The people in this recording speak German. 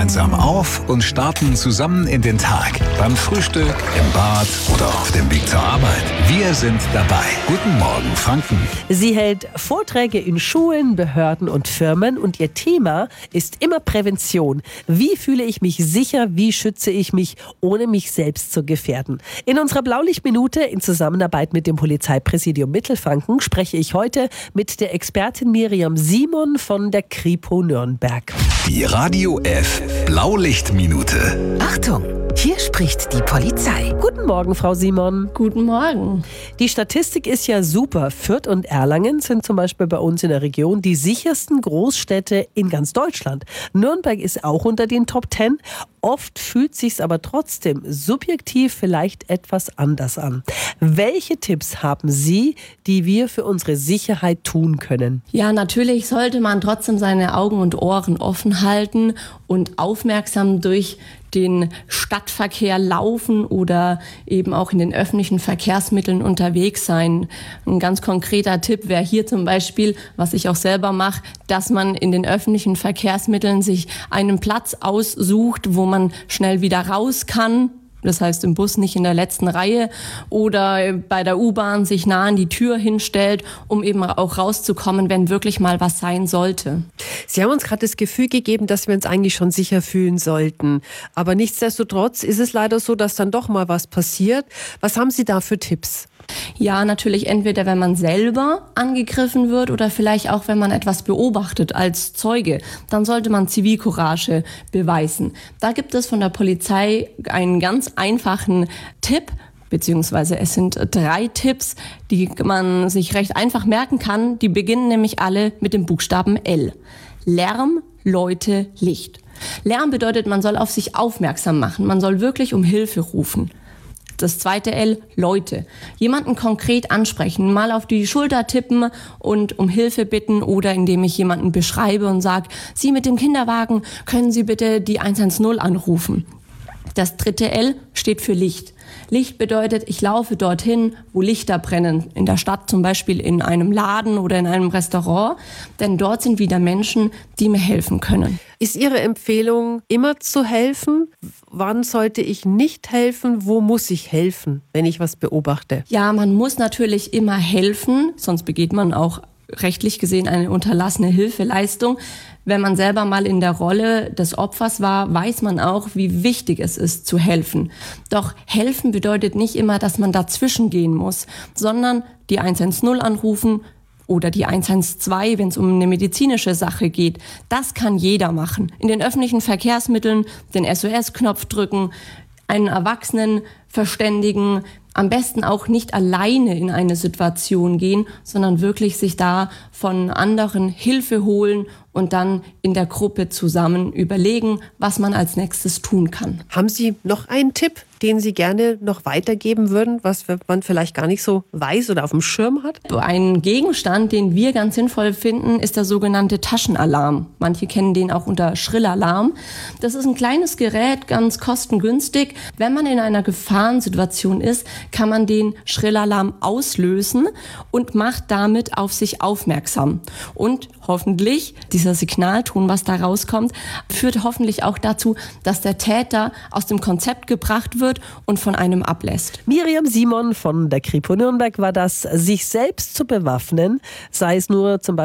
gemeinsam auf und starten zusammen in den Tag. Beim Frühstück, im Bad oder auf dem Weg zur Arbeit. Wir sind dabei. Guten Morgen, Franken. Sie hält Vorträge in Schulen, Behörden und Firmen und ihr Thema ist immer Prävention. Wie fühle ich mich sicher, wie schütze ich mich, ohne mich selbst zu gefährden? In unserer Blaulichtminute in Zusammenarbeit mit dem Polizeipräsidium Mittelfranken spreche ich heute mit der Expertin Miriam Simon von der Kripo Nürnberg. Die Radio F Blaulichtminute. Achtung, hier spricht die Polizei. Guten Morgen, Frau Simon. Guten Morgen. Die Statistik ist ja super. Fürth und Erlangen sind zum Beispiel bei uns in der Region die sichersten Großstädte in ganz Deutschland. Nürnberg ist auch unter den Top 10. Oft fühlt sich's aber trotzdem subjektiv vielleicht etwas anders an. Welche Tipps haben Sie, die wir für unsere Sicherheit tun können? Ja, natürlich sollte man trotzdem seine Augen und Ohren offen halten und aufmerksam durch den Stadtverkehr laufen oder eben auch in den öffentlichen Verkehrsmitteln unterwegs sein. Ein ganz konkreter Tipp wäre hier zum Beispiel, was ich auch selber mache, dass man in den öffentlichen Verkehrsmitteln sich einen Platz aussucht, wo man schnell wieder raus kann. Das heißt, im Bus nicht in der letzten Reihe oder bei der U-Bahn sich nah an die Tür hinstellt, um eben auch rauszukommen, wenn wirklich mal was sein sollte. Sie haben uns gerade das Gefühl gegeben, dass wir uns eigentlich schon sicher fühlen sollten. Aber nichtsdestotrotz ist es leider so, dass dann doch mal was passiert. Was haben Sie da für Tipps? Ja, natürlich entweder, wenn man selber angegriffen wird oder vielleicht auch, wenn man etwas beobachtet als Zeuge. Dann sollte man Zivilcourage beweisen. Da gibt es von der Polizei einen ganz einfachen Tipp, beziehungsweise es sind 3 Tipps, die man sich recht einfach merken kann. Die beginnen nämlich alle mit dem Buchstaben L. Lärm, Leute, Licht. Lärm bedeutet, man soll auf sich aufmerksam machen. Man soll wirklich um Hilfe rufen. Das zweite L, Leute. Jemanden konkret ansprechen, mal auf die Schulter tippen und um Hilfe bitten oder indem ich jemanden beschreibe und sage, Sie mit dem Kinderwagen, können Sie bitte die 110 anrufen. Das dritte L steht für Licht. Licht bedeutet, ich laufe dorthin, wo Lichter brennen. In der Stadt zum Beispiel in einem Laden oder in einem Restaurant. Denn dort sind wieder Menschen, die mir helfen können. Ist Ihre Empfehlung, immer zu helfen? Wann sollte ich nicht helfen? Wo muss ich helfen, wenn ich was beobachte? Ja, man muss natürlich immer helfen, sonst begeht man auch rechtlich gesehen eine unterlassene Hilfeleistung. Wenn man selber mal in der Rolle des Opfers war, weiß man auch, wie wichtig es ist, zu helfen. Doch helfen bedeutet nicht immer, dass man dazwischen gehen muss, sondern die 110 anrufen oder die 112, wenn es um eine medizinische Sache geht. Das kann jeder machen. In den öffentlichen Verkehrsmitteln den SOS-Knopf drücken, einen Erwachsenen verständigen, am besten auch nicht alleine in eine Situation gehen, sondern wirklich sich da von anderen Hilfe holen und dann in der Gruppe zusammen überlegen, was man als nächstes tun kann. Haben Sie noch einen Tipp, den Sie gerne noch weitergeben würden, was man vielleicht gar nicht so weiß oder auf dem Schirm hat? Ein Gegenstand, den wir ganz sinnvoll finden, ist der sogenannte Taschenalarm. Manche kennen den auch unter Schrillalarm. Das ist ein kleines Gerät, ganz kostengünstig. Wenn man in einer Gefahrensituation ist, kann man den Schrillalarm auslösen und macht damit auf sich aufmerksam. Und hoffentlich, dieser Signalton, was da rauskommt, führt hoffentlich auch dazu, dass der Täter aus dem Konzept gebracht wird und von einem ablässt. Miriam Simon von der Kripo Nürnberg war das, sich selbst zu bewaffnen, sei es nur zum Beispiel